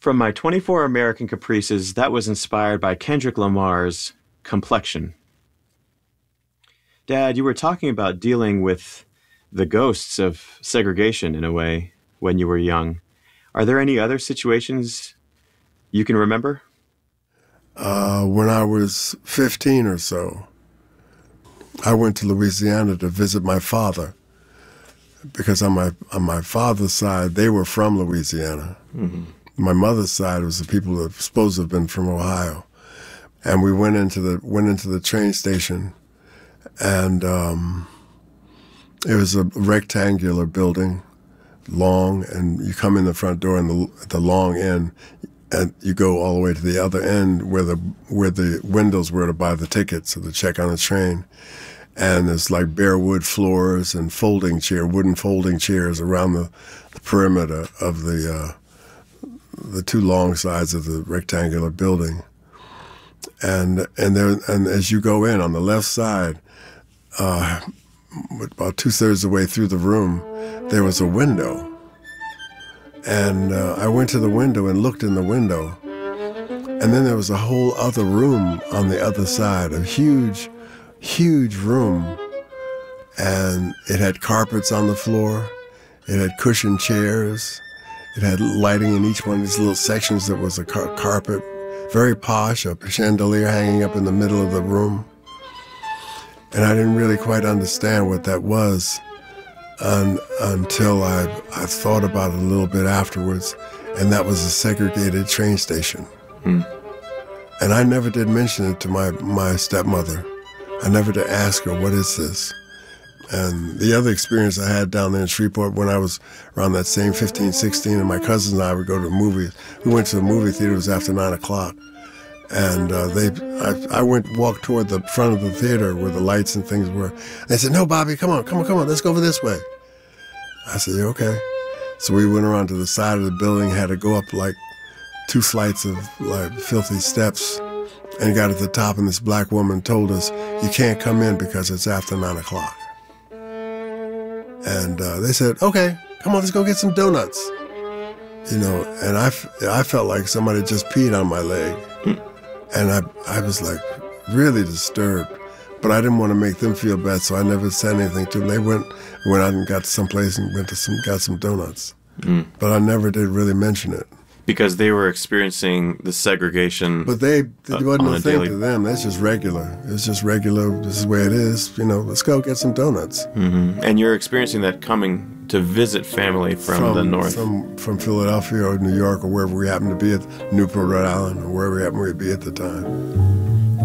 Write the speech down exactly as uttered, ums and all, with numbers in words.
From my twenty-four American Caprices, that was inspired by Kendrick Lamar's Complexion. Dad, you were talking about dealing with the ghosts of segregation in a way when you were young. Are there any other situations you can remember? Uh, when I was fifteen or so, I went to Louisiana to visit my father because on my on my father's side, they were from Louisiana. Mm-hmm. My mother's side was the people that were supposed to have been from Ohio. And we went into the went into the train station, and um, it was a rectangular building, long, and you come in the front door, and the, at the long end, and you go all the way to the other end where the where the windows were to buy the tickets or to check on the train. And there's like bare wood floors and folding chair, wooden folding chairs around the, the perimeter of the uh, the two long sides of the rectangular building. And and there and as you go in on the left side, uh, about two thirds of the way through the room, there was a window. And uh, I went to the window and looked in the window. And then there was a whole other room on the other side, a huge, huge room. And it had carpets on the floor. It had cushioned chairs. It had lighting in each one of these little sections that was a car- carpet. Very posh, a chandelier hanging up in the middle of the room. And I didn't really quite understand what that was un- until I, I thought about it a little bit afterwards, and that was a segregated train station. Hmm. And I never did mention it to my, my stepmother. I never did ask her, what is this? And the other experience I had down there in Shreveport when I was around that same fifteen, sixteen, and my cousins and I would go to movies. We went to the movie theaters after nine o'clock. And uh, they, I, I went, walked toward the front of the theater where the lights and things were. They said, no, Bobby, come on, come on, come on, let's go over this way. I said, yeah, okay. So we went around to the side of the building, had to go up like two flights of like filthy steps, and got at the top, and this black woman told us, you can't come in because it's after nine o'clock. And uh, they said, okay, come on, let's go get some donuts. You know, and I, I felt like somebody just peed on my leg. And I, I was like really disturbed, but I didn't want to make them feel bad, so I never said anything to them. They went, went out and got to some place and went to some, got some donuts. Mm. But I never did really mention it. Because they were experiencing the segregation. But they, it wasn't uh, a thing daily... to them. That's just regular. It's just regular. This is the way it is. You know, let's go get some donuts. Mm-hmm. And you're experiencing that coming to visit family from, from the north. From from Philadelphia or New York or wherever we happen to be at Newport, Rhode Island, or wherever we happen to be at the time.